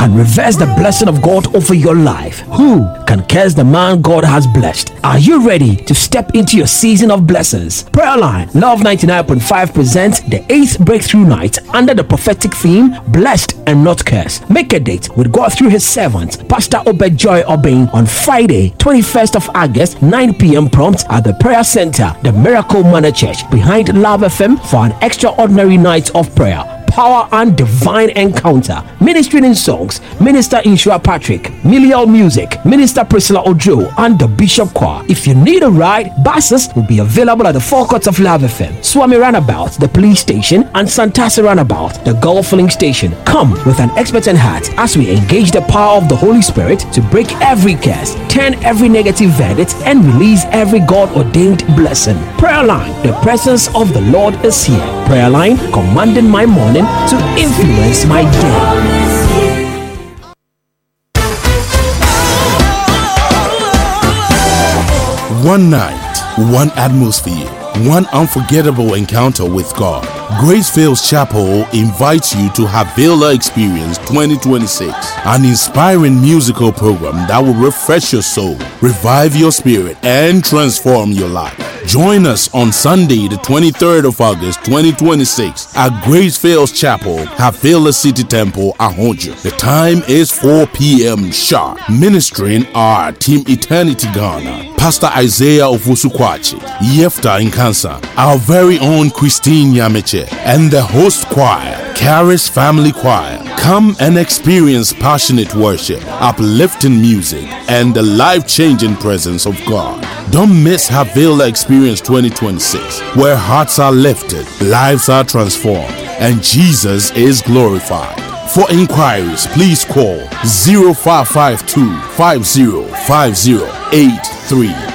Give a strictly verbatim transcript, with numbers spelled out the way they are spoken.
can reverse the blessing of God over your life? Who can curse the man God has blessed? Are you ready to step into your season of blessings? Prayer Line Love ninety-nine point five presents the eighth breakthrough night under the prophetic theme Blessed and Not Cursed. Make a date with God through his servant Pastor Obed Joy Obeng on Friday twenty-first of August nine p.m. prompt at the Prayer Center, the Miracle Manor Church behind Love F M for an extraordinary night of prayer, power and divine encounter. Ministering in songs, Minister Inshua Patrick, Milial Music, Minister Priscilla Ojo, and the Bishop Choir. If you need a ride, buses will be available at the forecourts of Love F M, Swami Roundabout, the police station, and Santasi Roundabout, the Gulf Filling Station. Come with an expectant heart as we engage the power of the Holy Spirit to break every curse, turn every negative verdict, and release every God-ordained blessing. Prayer Line, the presence of the Lord is here. Prayer Line, commanding my morning to influence my day. One night, one atmosphere, one unforgettable encounter with God. Gracefields Chapel invites you to Havila Experience twenty twenty-six, an inspiring musical program that will refresh your soul, revive your spirit, and transform your life. Join us on Sunday, the twenty-third of August twenty twenty-six at Gracefields Chapel, Havila City Temple, Ahonjo. The time is four p.m. sharp. Ministering are Team Eternity Ghana, Pastor Isaiah of Usukwachi, Yefta Nkansa, our very own Christine Yameche, and the host choir, Caris Family Choir. Come and experience passionate worship, uplifting music, and the life-changing presence of God. Don't miss Havila Experience twenty twenty-six, where hearts are lifted, lives are transformed, and Jesus is glorified. For inquiries, please call zero five five two, five zero five zero eight three.